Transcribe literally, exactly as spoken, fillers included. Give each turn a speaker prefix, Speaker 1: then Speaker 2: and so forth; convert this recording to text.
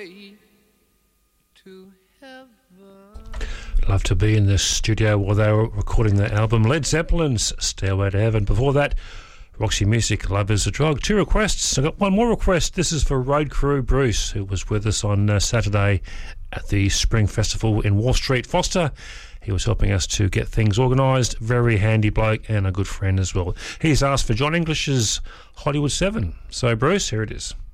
Speaker 1: Stairway to Heaven.
Speaker 2: Love to be in the studio while they were recording the album. Led Zeppelin's Stairway to Heaven. Before that, Roxy Music, Love is a Drug. Two requests. I got one more request. This is for Road Crew Bruce, who was with us on uh, Saturday at the Spring Festival in Wall Street, Foster. He was helping us to get things organised. Very handy bloke and a good friend as well. He's asked for John English's Hollywood seven. So, Bruce, here it is.